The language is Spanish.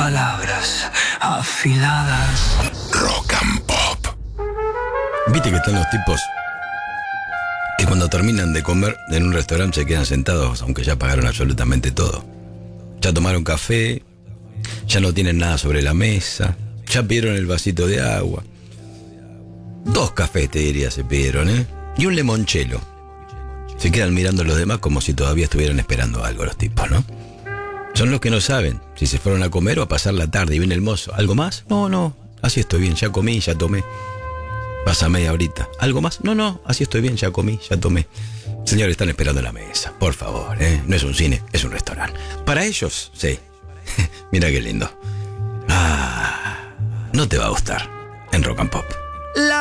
palabras afiladas. Rock and Pop. Viste que están los tipos que cuando terminan de comer en un restaurante se quedan sentados, aunque ya pagaron absolutamente todo. Ya tomaron café, ya no tienen nada sobre la mesa, ya pidieron el vasito de agua. 2 cafés, te diría, se pidieron, ¿eh? Y un limoncello. Se quedan mirando a los demás como si todavía estuvieran esperando algo los tipos, ¿no? Son los que no saben si se fueron a comer o a pasar la tarde y viene el mozo. ¿Algo más? No, así estoy bien, ya comí, ya tomé. Pasa media horita. ¿Algo más? No, así estoy bien, ya comí, ya tomé. Señores, están esperando en la mesa, por favor, ¿eh? No es un cine, es un restaurante. Para ellos, sí. Mira qué lindo. No te va a gustar en Rock and Pop.